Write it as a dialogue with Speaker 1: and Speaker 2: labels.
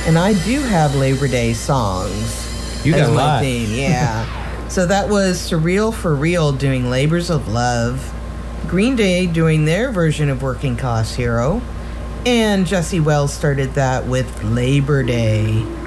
Speaker 1: And I do have Labor Day songs.
Speaker 2: You got
Speaker 1: as
Speaker 2: a
Speaker 1: my
Speaker 2: lot.
Speaker 1: theme, yeah. So that was Surreal for Real doing Labors of Love, Green Day doing their version of Working Class Hero, and Jesse Wells started that with Labor Day.